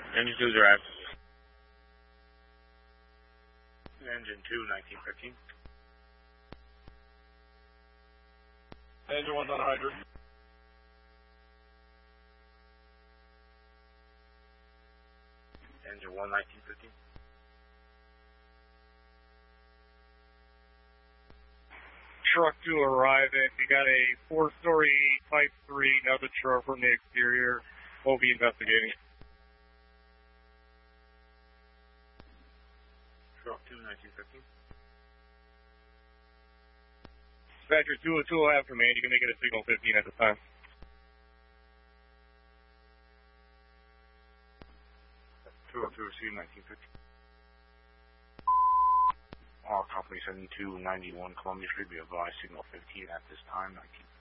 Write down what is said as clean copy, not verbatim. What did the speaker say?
Engine 2 direct. Engine 2, 1915. Engine 1's on hydrant. Engine 1, 1915. Truck 2 arriving. We got a 4-story Type 3 another truck from the exterior. We'll be investigating. Truck 2, 1915. Dispatcher 202 will have command. You can make it a signal 15 at the time. Receive 1950. All company 7291 Columbia Street, be advised signal 15 at this time, 1950.